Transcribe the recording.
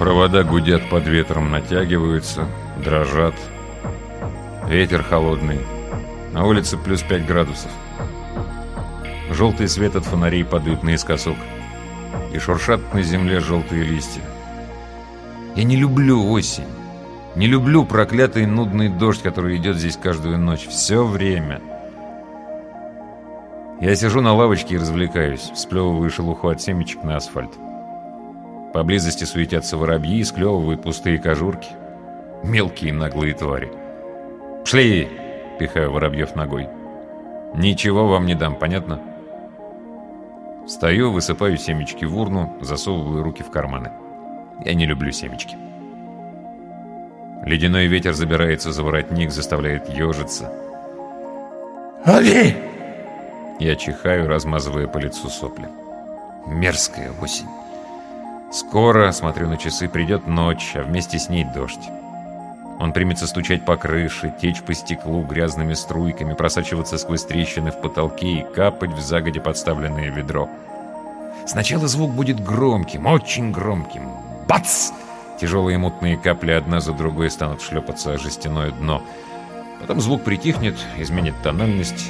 Провода гудят под ветром, натягиваются, дрожат. Ветер холодный. На улице плюс 5 градусов. Желтый свет от фонарей падает наискосок. И шуршат на земле желтые листья. Я не люблю осень. Не люблю проклятый нудный дождь, который идет здесь каждую ночь. Все время. Я сижу на лавочке и развлекаюсь. Сплевываю шелуху от семечек на асфальт. Поблизости суетятся воробьи и склевывают пустые кожурки. Мелкие наглые твари. «Шли!» — пихаю воробьев ногой. «Ничего вам не дам, понятно?» Встаю, высыпаю семечки в урну, засовываю руки в карманы. Я не люблю семечки. Ледяной ветер забирается за воротник, заставляет ежиться. «Оли!» Я чихаю, размазывая по лицу сопли. Мерзкая осень. Скоро, смотрю на часы, придет ночь, а вместе с ней дождь. Он примется стучать по крыше, течь по стеклу грязными струйками, просачиваться сквозь трещины в потолке и капать в загодя подставленное ведро. Сначала звук будет громким, очень громким. Бац! Тяжелые мутные капли одна за другой станут шлепаться о жестяное дно. Потом звук притихнет, изменит тональность,